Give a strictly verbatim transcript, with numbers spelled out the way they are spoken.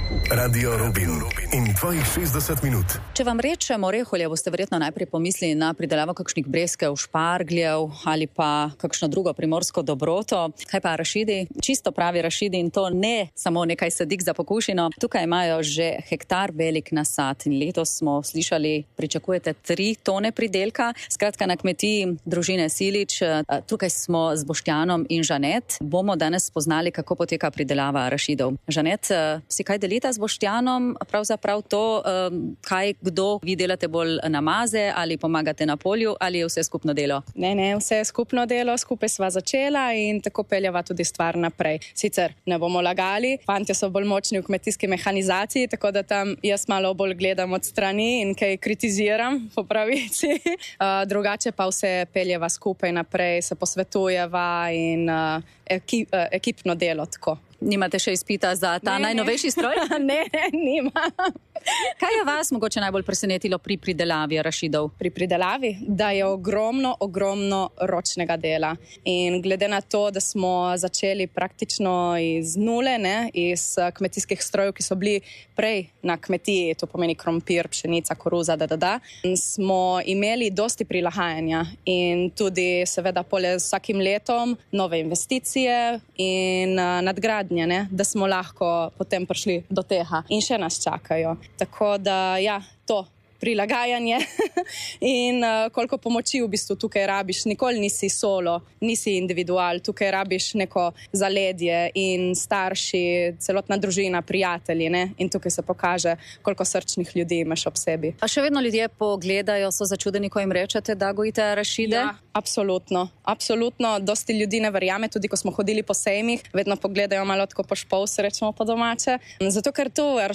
Radio Rubin in tvojih šestdeset minut. Če vam rečem oreholje, boste verjetno najprej pomislili na pridelavo kakšnih breskev, špargljev ali pa kakšno drugo primorsko dobroto. Kaj pa arašidi? Čisto pravi arašidi in to ne samo nekaj sadik za pokušino. Tukaj imajo že hektar velik nasad in letos smo slišali, pričakujete tri tone pridelka. Skratka, na kmetiji družine Silič, tukaj smo z Boštjanom in Žanet. Bomo danes spoznali, kako poteka pridelava arašidov. Žanet, si kaj delita z Boštjanom? Pravzaprav to, kaj, kdo, vi delate bolj na maze ali pomagate na polju ali je vse skupno delo? Ne, ne, vse je skupno delo, skupaj sva začela in tako peljava tudi stvar naprej. Sicer ne bomo lagali, fantje so bolj močni v kmetijski mehanizaciji, tako da tam jaz malo bolj gledam od strani in kaj kritiziram po pravici. Uh, drugače pa vse peljeva skupaj naprej, se posvetujeva in uh, ekip, uh, ekipno delo tako. Nimate še izpita za ta ne, najnovejši stroj? Ne, ne, nima. Kaj je vas mogoče najbolj presenetilo pri pridelavi arašidov? Pri pridelavi? Da je ogromno, ogromno ročnega dela. In glede na to, da smo začeli praktično iz nule, ne, iz kmetijskih strojev, ki so bili prej na kmetiji, to pomeni krompir, pšenica, koruza, da, da, da, smo imeli dosti prilagajanja in tudi seveda pole z vsakim letom nove investicije in uh, nadgradnje, ne, da smo lahko potem prišli do tega in še nas čakajo. Tako da, ja, to prilagajanje in uh, koliko pomoči v bistvu tukaj rabiš. Nikoli nisi solo, nisi individual, tukaj rabiš neko zaledje in starši, celotna družina, prijatelji, ne? In tukaj se pokaže, koliko srčnih ljudi imaš ob sebi. A še vedno ljudje pogledajo, so začudeni, ko jim rečete, da gojite arašide? Ja, absolutno, absolutno. Dosti ljudi ne verjame, tudi ko smo hodili po sejmih, vedno pogledajo malo tako po špol, se rečemo po domače. Zato, ker tu